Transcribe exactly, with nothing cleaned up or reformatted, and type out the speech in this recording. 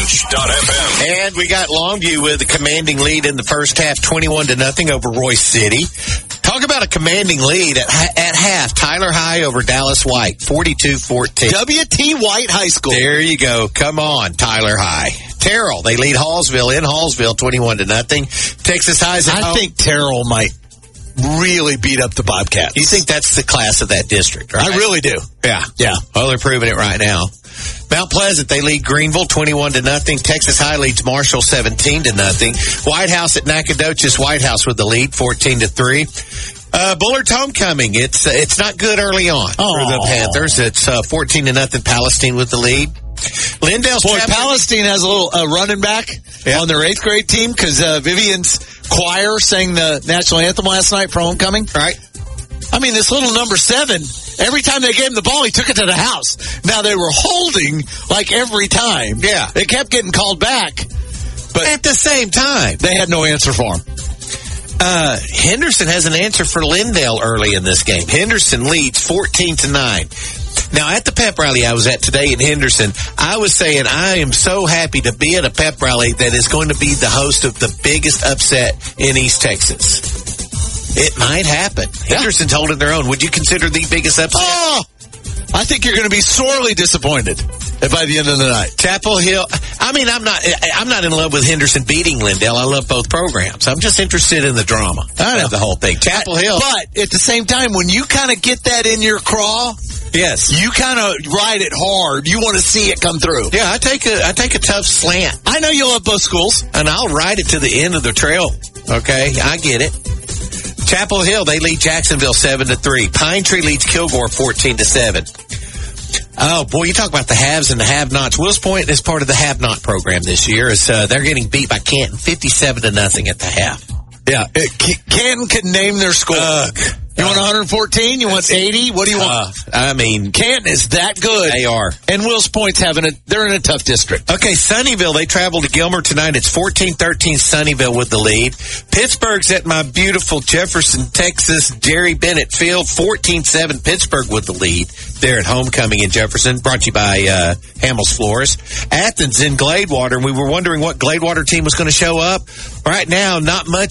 Wrench dot f m. And we got Longview with a commanding lead in the first half, twenty-one to nothing over Royce City. Talk about a commanding lead at, at half. Tyler High over Dallas White, forty-two fourteen. W T White High School. There you go. Come on, Tyler High. Terrell, they lead Hallsville in Hallsville, twenty-one to nothing. Texas High's at I home. think Terrell might really beat up the Bobcats. You think that's the class of that district, right? I really do. Yeah. Yeah. Well, they're proving it right now. Mount Pleasant, they lead Greenville twenty-one to nothing. Texas High leads Marshall seventeen to nothing. White House at Nacogdoches. White House with the lead, fourteen to three. Uh, Bullard's homecoming. It's uh, it's not good early on oh. for the Panthers. It's uh, fourteen to nothing. Palestine with the lead. Lindale's Boy, Chapel- Palestine has a little uh, running back yeah. on their eighth grade team because uh, Vivian's choir sang the national anthem last night for homecoming. Right. I mean, this little number seven, every time they gave him the ball, he took it to the house. Now, they were holding like every time. Yeah. They kept getting called back. But at the same time, they had no answer for him. Uh, Henderson has an answer for Lindale early in this game. Henderson leads fourteen to nine. Now, at the pep rally I was at today in Henderson, I was saying I am so happy to be at a pep rally that is going to be the host of the biggest upset in East Texas. It might happen. Yeah. Henderson's holding their own. Would you consider the biggest upset? Oh, I think you're going to be sorely disappointed by the end of the night. Chapel Hill. I mean, I'm not. I'm not in love with Henderson beating Lindale. I love both programs. I'm just interested in the drama I know. of the whole thing. Chapel Hill. But at the same time, when you kind of get that in your craw, yes, you kind of ride it hard. You want to see it come through. Yeah, I take a I take a tough slant. I know you love both schools, and I'll ride it to the end of the trail. Okay, I get it. Chapel Hill, they lead Jacksonville seven to three. Pine Tree leads Kilgore fourteen to seven. Oh, boy, you talk about the haves and the have-nots. Wills Point is part of the have-not program this year. As, uh, they're getting beat by Canton fifty-seven to nothing at the half. Yeah. It, Canton can name their score. Uh, you want one fourteen? You want eighty? What do you want? Uh, I mean, Canton is that good. They are. And Wills Point's having a, they're in a tough district. Okay, Sunnyvale, they travel to Gilmer tonight. It's fourteen thirteen Sunnyvale with the lead. Pittsburgh's at my beautiful Jefferson, Texas, Jerry Bennett Field, fourteen seven Pittsburgh with the lead. They're at homecoming in Jefferson, brought to you by uh, Hamels Floors. Athens in Gladewater, and we were wondering what Gladewater team was going to show up. Right now, not much